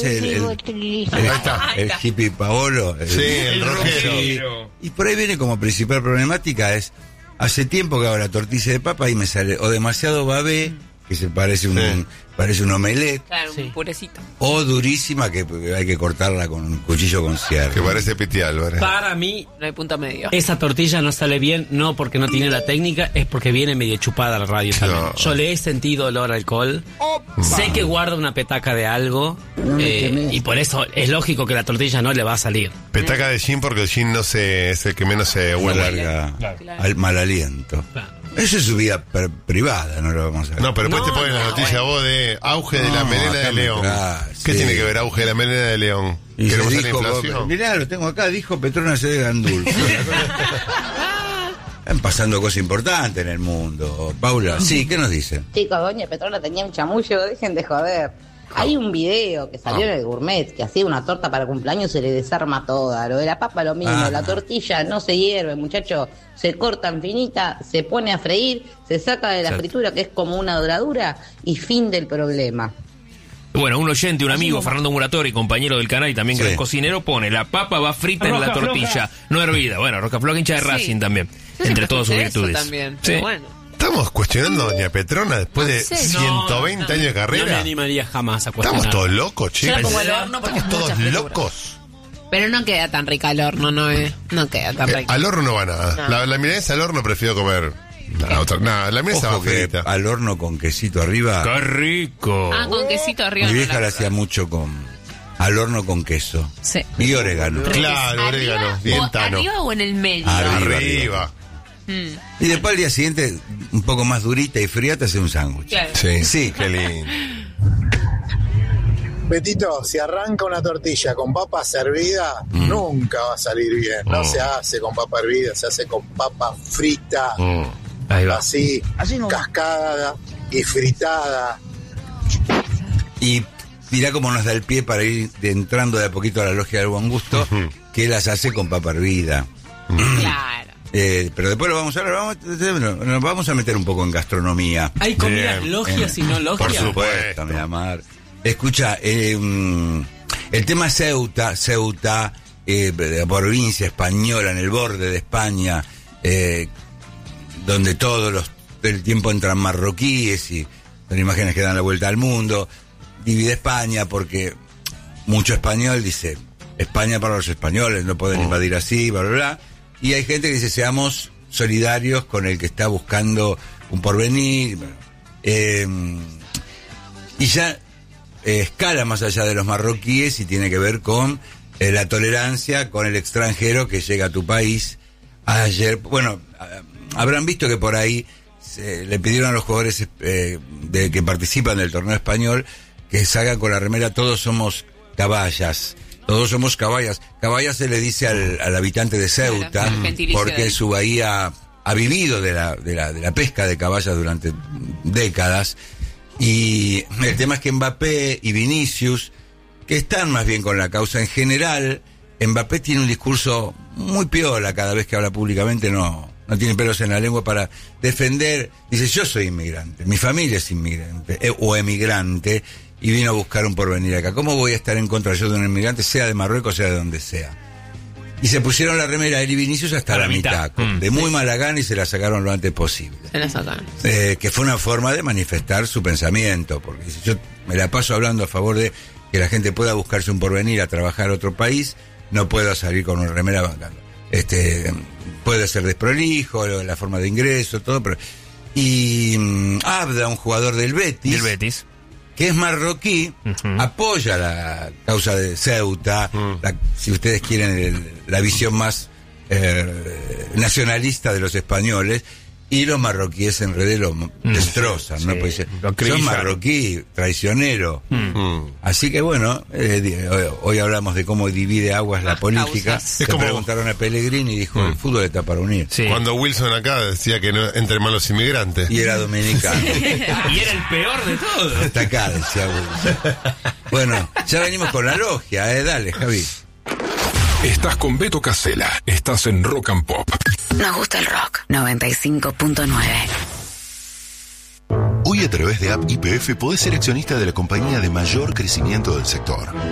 el hippie Paolo. El rockero. Y por ahí viene como principal problemática es, hace tiempo que hago la tortilla de papa y me sale o demasiado babé, que se parece un omelette. Claro, un purecito. O durísima, que hay que cortarla con un cuchillo con cierre. Que parece Piti Álvarez. Para mí, No hay punto medio. esa tortilla no sale bien, no porque no tiene la técnica, es porque viene medio chupada la radio también. No. Yo le he sentido olor a alcohol, sé que guarda una petaca de algo, y por eso es lógico que la tortilla no le va a salir. Petaca de gin porque el gin es el que menos se Una huele. larga Claro. al mal aliento. Claro. Eso es su vida privada, no lo vamos a ver. No, pero después No, te ponen la no, noticia vos de auge de la No, melena acá de me León. traes, ¿Qué sí. tiene que ver auge de la melena de León? Y se ¿Queremos hacer la dijo, inflación? mirá, lo tengo acá, dijo Petronas de Gandul. Están pasando cosas importantes en el mundo. Paula, sí, ¿qué nos dicen? Chicos, doña Petrona tenía un chamullo, dejen de joder. Hay un video que salió en el Gourmet que hacía una torta para cumpleaños, se le desarma toda. Lo de la papa lo mismo, la tortilla no se hierve, muchacho. Se corta en finita, se pone a freír, se saca de la fritura, que es como una doradura, y fin del problema. Bueno, un oyente, un amigo, Fernando Muratori, compañero del canal y también gran cocinero, pone: la papa va frita en la tortilla, no hervida. Bueno, Roca Floja, hincha de Racing también, entre todas sus virtudes. También, Sí. pero bueno. Estamos cuestionando a doña Petrona después de sé. 120 años de No me carrera. animaría jamás a cuestionar. Estamos todos locos, Yo chicos. la pongo al horno porque Estamos es mucha todos fritura. locos. Pero no queda tan rica al horno, no queda tan rica. Al horno no va nada. No. La milanesa al horno prefiero comer. La otra, nada, la milanesa va Ojo que frita. al horno con quesito arriba. ¡Qué rico! Ah, con quesito arriba. Mi no vieja la hacía mucho al horno con queso. Sí. Y orégano. Claro, orégano, bien tano. ¿Arriba o en el medio? Arriba. Y después al día siguiente, un poco más durita y fría, te hace un sándwich. Claro. Sí, Sí. qué lindo. Betito, si arranca una tortilla con papa hervida, nunca va a salir bien. No se hace con papa hervida, se hace con papa frita, Ahí va. así cascada y fritada. Y mirá cómo nos da el pie para ir entrando de a poquito a la logia del buen gusto, que las hace con papa hervida. Claro. Pero después lo vamos a hablar, nos vamos a meter un poco en gastronomía. ¿Hay comidas Bien. logias y no Por logias? supuesto, mi amor. Escucha, el tema Ceuta, la provincia española en el borde de España, donde el tiempo entran marroquíes y son imágenes que dan la vuelta al mundo. Divide España porque mucho español dice, España para los españoles, no pueden invadir así, bla, bla, bla. Y hay gente que dice, seamos solidarios con el que está buscando un porvenir. Y ya escala más allá de los marroquíes y tiene que ver con la tolerancia con el extranjero que llega a tu país. Ayer, bueno, habrán visto que por ahí le pidieron a los jugadores que participan del torneo español que salgan con la remera "todos somos caballas". Todos somos caballas. Caballas se le dice al habitante de Ceuta, Claro, gentilicio porque de- su bahía ha vivido de la pesca de caballas durante décadas. Y el tema es que Mbappé y Vinicius, que están más bien con la causa en general, Mbappé tiene un discurso muy piola cada vez que habla públicamente, no tiene pelos en la lengua para defender. Dice, yo soy inmigrante, mi familia es inmigrante o emigrante y vino a buscar un porvenir acá. ¿Cómo voy a estar en contra yo de un inmigrante, sea de Marruecos, sea de donde sea? Y se pusieron la remera él y Vinicius hasta la mitad, de muy mala gana, y se la sacaron lo antes posible. Se la sacan. Que fue una forma de manifestar su pensamiento, porque si yo me la paso hablando a favor de que la gente pueda buscarse un porvenir a trabajar a otro país, no puedo salir con una remera bancando. Puede ser desprolijo, la forma de ingreso, todo, pero... Y Abda, un jugador del Betis, que es marroquí, apoya la causa de Ceuta, si ustedes quieren, la visión más nacionalista de los españoles, y los marroquíes en redes lo destrozan, ¿no? Pues, son marroquí, traicionero. Así que bueno, hoy hablamos de cómo divide aguas la política. Causas. Le preguntaron a Pellegrini y dijo, el fútbol está para unir. Sí. Cuando Wilson acá decía que no entre malos inmigrantes. Y era dominicano. Y era el peor de todos. Hasta acá, decía Wilson. Bueno, ya venimos con la logia, dale, Javi. Estás con Beto Casella. Estás en Rock and Pop. Nos gusta el rock. 95.9. Hoy a través de App YPF podés ser accionista de la compañía de mayor crecimiento del sector.